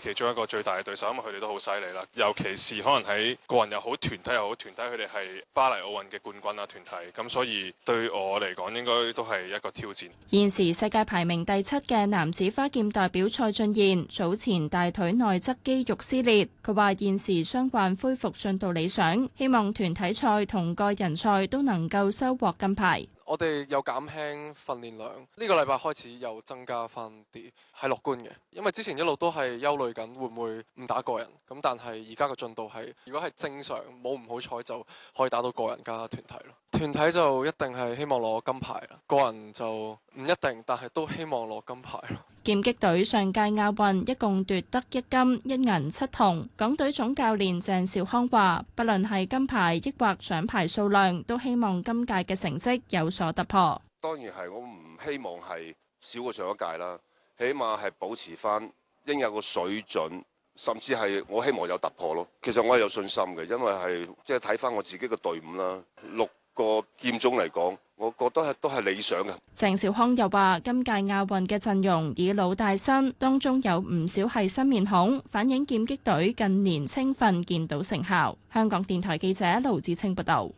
其中一個最大嘅對手，因為佢哋都好犀利啦。尤其是可能喺個人又好，團體又好，團體佢哋係巴黎奧運嘅冠軍啊，團體咁，所以對我嚟講應該都係一個挑戰。 現時世界排名第7嘅男子花劍代表蔡俊彥早前大腿內側肌肉撕裂，佢話現時傷患恢復進度理想，希望團體賽同個人賽都能夠收穫金牌。 我哋有減輕訓練量，呢個禮拜開始又增加翻啲，係樂觀嘅。因為之前一路都係憂慮緊會唔會唔打個人，咁但係而家嘅進度係，如果係正常冇唔好彩就可以打到個人加團體咯。團體就一定係希望攞金牌啦，個人就唔一定，但係都希望攞金牌咯。 劍擊隊上屆亞運一共奪得1金1銀7銅，港隊總教練鄭兆康話，不論係金牌抑或獎牌數量，都希望今屆嘅成績有所突破。 當然係，我唔希望係少過上一屆啦，起碼係保持翻應有個水準，甚至係我希望有突破咯。其實我係有信心嘅，因為係即係睇翻我自己嘅隊伍啦，6個劍種嚟講，我覺得都係理想嘅。 鄭兆康又話：今屆亞運嘅陣容以老帶新，當中有唔少係新面孔，反映劍擊隊近年青訓見到成效。香港電台記者盧志清報道。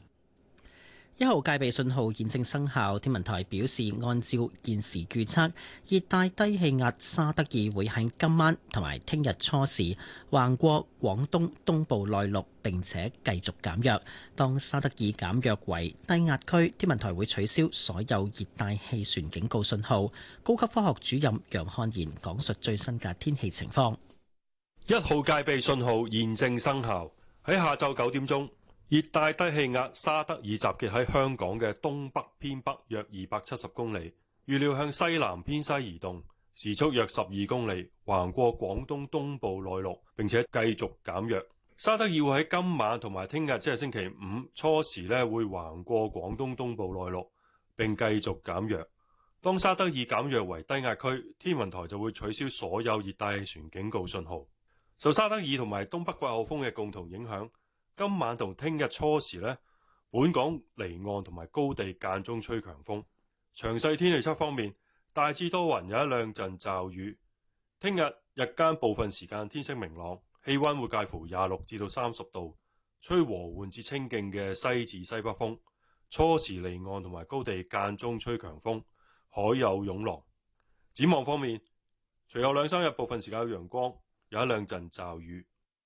1號戒備信號現正生效，天文台表示，按照現時預測，熱帶低氣壓沙德爾會喺今晚同埋聽日初時橫過廣東東部內陸，並且繼續減弱。當沙德爾減弱為低壓區，天文台會取消所有熱帶氣旋警告信號。高級科學主任楊漢賢講述最新嘅天氣情況。 1號戒備信號現正生效，喺下晝9點鐘。熱帶低氣壓沙德爾集結喺香港嘅東北偏北約270公里，預料向西南偏西移動，時速約12公里，橫過廣東東部內陸，並且繼續減弱。沙德爾會喺今晚同埋聽日，即係星期五初時會橫過廣東東部內陸，並繼續減弱。當沙德爾減弱為低壓區，天文台就會取消所有熱帶氣旋警告信號。受沙德爾同埋東北季候風嘅共同影響，今晚同聽日初時本港離岸同埋高地間中吹強風。詳細天氣測方面，大致多雲，有一兩陣驟雨。聽日日間部分時間天色明朗，氣溫會介乎26至到30度，吹和緩至清勁嘅西至西北風。初時離岸同埋高地間中吹強風，海有湧浪。展望方面，隨後2-3日部分時間有陽光，有一兩陣驟雨。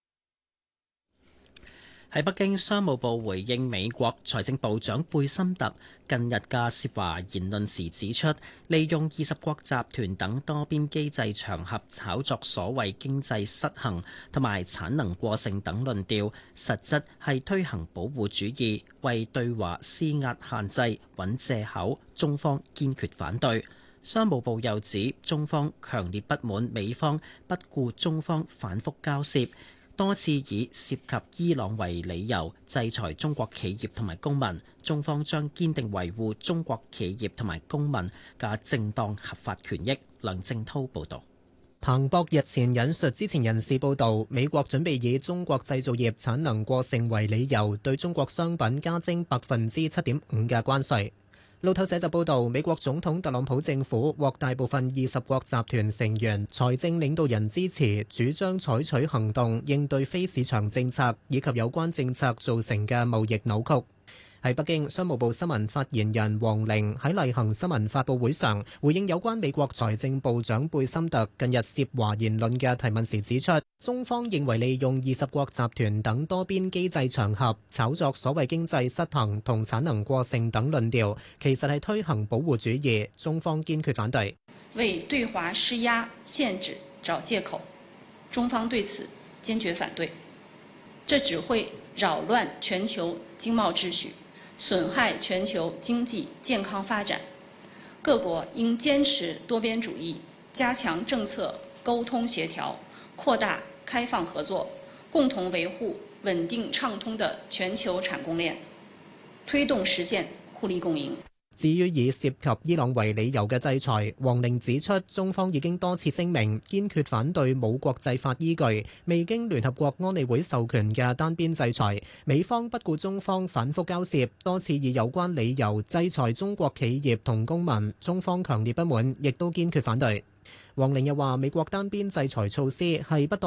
喺北京，商務部回應美國財政部長貝森特近日嘅涉華言論時指出，利用20國集團等多邊機制場合炒作所謂經濟失衡同埋產能過剩等論調，實質係推行保護主義，為對華施壓限制揾藉口，中方堅決反對。商務部又指，中方強烈不滿美方不顧中方反覆交涉，多次以涉及伊朗為理由制裁中國企業同埋公民，中方將堅定維護中國企業同埋公民嘅正當合法權益。梁正滔報導。 彭博日前引述知情人士報導，美國準備以中國製造業產能過剩為理由，對中國商品加徵7.5%嘅關稅。路透社就報導，美國總統特朗普政府獲大部分20國集團成員財政領導人支持，主張採取行動應對非市場政策以及有關政策造成嘅貿易扭曲。喺北京，商務部新聞發言人黃玲喺例行新聞發佈會上回應有關美國財政部長貝森特近日涉華言論嘅提問時指出，中方認為利用20國集團等多邊機制場合炒作所謂經濟失衡同產能過剩等論調，其實係推行保護主義，中方堅決反對。 為對華施壓限制找藉口，中方對此堅決反對。這只會擾亂全球經貿秩序，損害全球經濟健康發展，各國應堅持多邊主義，加強政策溝通協調，擴大開放合作，共同維護穩定暢通的全球產供鏈，推動實現互利共贏。 至於以涉及伊朗為理由嘅制裁，黃玲指出，中方已經多次聲明堅決反對冇國際法依據、未經聯合國安理會授權嘅單邊制裁。美方不顧中方反覆交涉，多次以有關理由制裁中國企業同公民，中方強烈不滿，亦都堅決反對。黃玲又話，美國單邊制裁措施係不當